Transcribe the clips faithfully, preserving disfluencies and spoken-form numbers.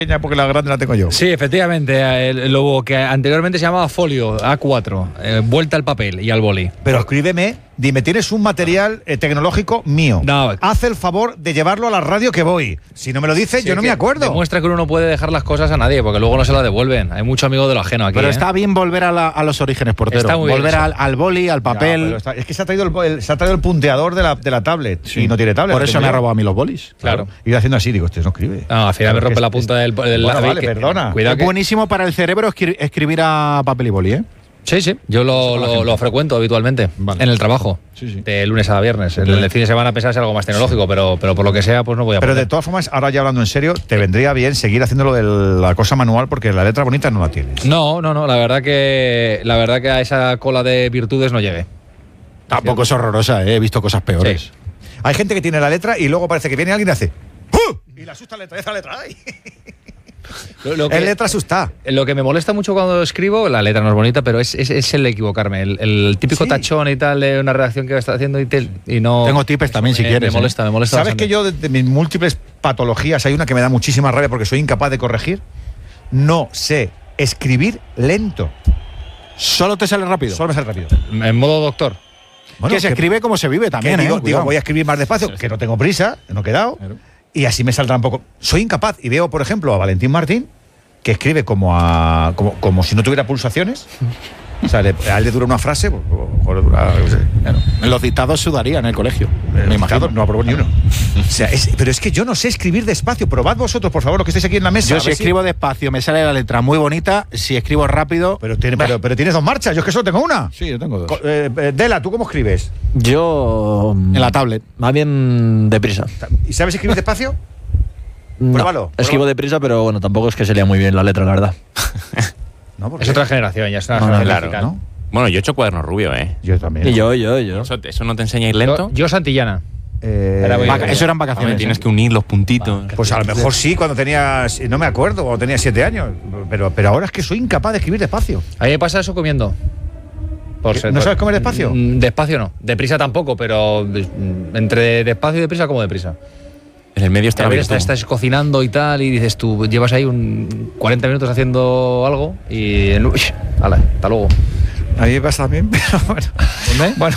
porque la grande la tengo yo. Sí, efectivamente, el, lo que anteriormente se llamaba folio A cuatro, eh, vuelta al papel y al boli. Pero escríbeme, dime, tienes un material eh, tecnológico mío. No. Haz el favor de llevarlo a la radio que voy. Si no me lo dices, Sí, yo no me acuerdo. Demuestra que uno no puede dejar las cosas a nadie, porque luego no se las devuelven. Hay mucho amigo de lo ajeno aquí. Pero ¿eh? está bien volver a, la, a los orígenes, portero. Está muy bien volver eso. al, al boli, al papel. Ya, está, es que se ha traído el, el, se ha traído el punteador de la, de la tablet. Sí. Y no tiene tablet. Por eso me ha robado a mí los bolis. Claro. Y haciendo así, digo, este no escribe. No, al final Claro, me rompe es, la punta del, del bueno, la- vale, que- perdona. Cuidado Es que, buenísimo para el cerebro escri- escribir a papel y boli, ¿eh? Sí, sí, yo lo, lo, lo frecuento habitualmente Vale. en el trabajo, Sí, sí. de lunes a viernes. En el fin de semana pensarse algo más tecnológico, pero, pero por lo que sea, pues no voy a Pero poder. de todas formas, ahora ya hablando en serio, te vendría bien seguir haciéndolo de la cosa manual porque la letra bonita no la tienes. No, no, no, la verdad que la verdad que a esa cola de virtudes no llegué. Tampoco es horrorosa, ¿eh? He visto cosas peores. Sí. Hay gente que tiene la letra y luego parece que viene alguien y hace ¡Uh! Y le asusta la letra, esa letra. ¡Ay! Lo, lo Es que, letra asustada. lo que me molesta mucho cuando escribo, la letra no es bonita, pero es, es, es el equivocarme. El, el típico Sí. tachón y tal de una redacción que está haciendo y, te- y no. Tengo tips también, si me, quieres, Me molesta, ¿eh? me molesta. ¿Sabes bastante. que yo, de, de mis múltiples patologías, hay una que me da muchísima rabia porque soy incapaz de corregir? No sé escribir lento. Solo te sale rápido. Solo me sale rápido. En modo doctor. Bueno, que se escribe como se vive que también, digo, ¿eh? digo, Cuidado. voy a escribir más despacio, que no tengo prisa, no he quedado. Claro. Y así me saldrá un poco. Soy incapaz. Y veo, por ejemplo, a Valentín Martín, que escribe como a como, como si no tuviera pulsaciones. O sea, le, a él le dura una frase, pues, a lo mejor le dura, yo qué sé, Claro. Los dictados sudarían en el colegio. Eh, me dictado, imagino. no aprobó ni uno. O sea, es- pero es que yo no sé escribir despacio. Probad vosotros, por favor, los que estáis aquí en la mesa. Yo a si ver escribo despacio me sale la letra muy bonita. Si escribo rápido. Pero, tiene- pero, pero tienes dos marchas, yo es que solo tengo una. Sí, yo tengo dos. Co- eh, eh, Dela, ¿tú cómo escribes? Yo. En la tablet. Más bien deprisa. ¿Y sabes escribir despacio? No, Pruébalo, escribo pruébalo. deprisa, pero bueno, tampoco es que se lea muy bien la letra, la verdad. No, porque Es otra generación, ya es una No, no, generación claro, digital. ¿no? Bueno, yo he hecho cuaderno rubio, ¿eh? Yo también. Y yo, yo, yo. ¿Eso, eso no te enseña a ir lento? Yo, yo Santillana. Eh, Era muy- Vaca- eso eran A ver, vacaciones. tienes ¿eh? que unir los puntitos. Pues a lo mejor sí, cuando tenía, no me acuerdo, cuando tenía siete años. Pero, pero ahora es que soy incapaz de escribir despacio. A mí me pasa eso comiendo. Por ser- ¿No por- sabes comer despacio? Mm, Despacio no. Deprisa tampoco, pero mm, entre despacio y deprisa como deprisa. En el medio está A la ver, virtud. estás, estás cocinando y tal, y dices tú, llevas ahí un cuarenta minutos haciendo algo y. Uy, hala, hasta luego. A mí me pasa también, pero bueno. ¿Dónde? Bueno.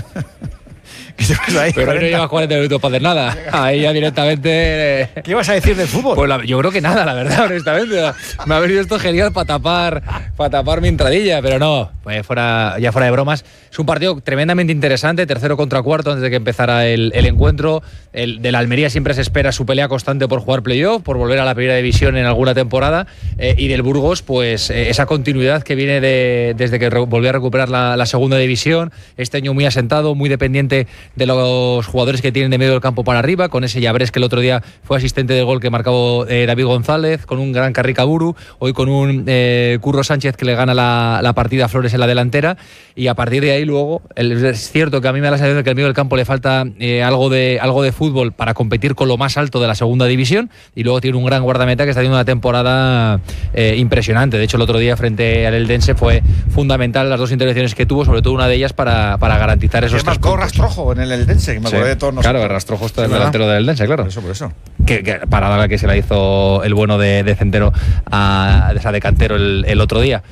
Que te vas ahí, Pero ahí no cuarenta. llevas cuarenta minutos para hacer nada. Ahí ya directamente. eh, ¿Qué ibas a decir del fútbol? Pues la- yo creo que nada, la verdad, honestamente. Me ha venido esto genial para tapar, para tapar mi entradilla, pero no, pues fuera, ya fuera de bromas. Es un partido tremendamente interesante, tercero contra cuarto antes de que empezara el, el encuentro. El de la Almería siempre se espera su pelea constante por jugar playoff, por volver a la primera división en alguna temporada. Eh, y del Burgos, pues eh, esa continuidad que viene de, desde que re- volvió a recuperar la, la segunda división. Este año muy asentado, muy dependiente de los jugadores que tienen de medio del campo para arriba, con ese Llabrés que el otro día fue asistente del gol que marcó eh, David González, con un gran Carricaburu, hoy con un eh, Curro Sánchez que le gana la, la partida a Flores en la delantera, y a partir de ahí luego, el- es cierto que a mí me da la sensación de que al medio del campo le falta eh, algo, de, algo de fútbol para competir con lo más alto de la segunda división, y luego tiene un gran guardameta que está haciendo una temporada eh, impresionante. De hecho, el otro día frente al Eldense fue fundamental las dos intervenciones que tuvo, sobre todo una de ellas para, para garantizar esos Es tres marcó puntos. Rastrojo en el Eldense, que me Sí, acordé de todos claro, nosotros. el Rastrojo está el ¿Verdad? delantero del Eldense, claro. Por eso, por eso. Que, que parada la que se la hizo el bueno de, de Centeno a, o sea, de Cantero el, el otro día.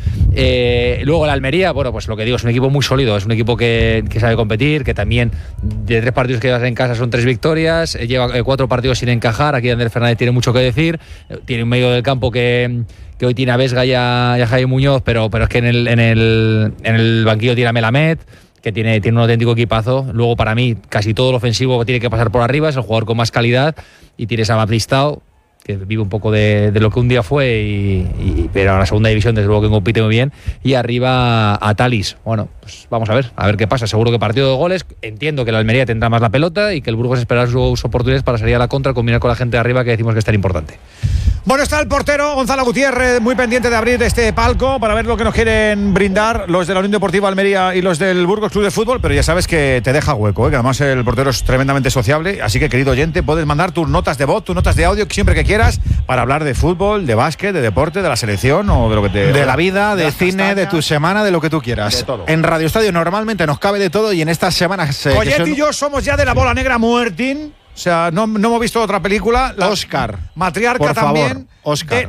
Eh, luego la Almería, bueno, pues lo que digo, es un equipo muy sólido, es un equipo que, que sabe competir, que también de tres partidos que llevas en casa son tres victorias, eh, lleva eh, cuatro partidos sin encajar. Aquí Ander Fernández tiene mucho que decir, eh, tiene un medio del campo que, que hoy tiene a Vesga y a, y a Jaime Muñoz, pero, pero es que en el, en el, en el banquillo tiene a Melamed, que tiene, tiene un auténtico equipazo. Luego, para mí, casi todo lo ofensivo tiene que pasar por arriba, es el jugador con más calidad, y tienes a Baptistao, que vive un poco de, de lo que un día fue, y, y- pero a la segunda división desde luego que compite muy bien, y arriba a Talis. Bueno, pues vamos a ver, a ver qué pasa. Seguro que partido de goles, entiendo que la Almería tendrá más la pelota y que el Burgos esperará sus oportunidades para salir a la contra, combinar con la gente de arriba, que decimos que es tan importante. Bueno, está el portero Gonzalo Gutiérrez, muy pendiente de abrir este palco para ver lo que nos quieren brindar los de la Unión Deportiva Almería y los del Burgos Club de Fútbol, pero ya sabes que te deja hueco, ¿eh? Que además el portero es tremendamente sociable, así que, querido oyente, puedes mandar tus notas de voz, tus notas de audio, siempre que quieras, para hablar de fútbol, de básquet, de deporte, de la selección o de lo que te... De la vida, de las cine, de castañas. tu semana, de lo que tú quieras. De todo. En Radio Estadio normalmente nos cabe de todo, y en estas semanas eh, que Collet son- y yo somos ya de la bola negra muertín. O sea, no, no hemos visto otra película. La Oscar. Matriarca Por favor, también. Oscar. De,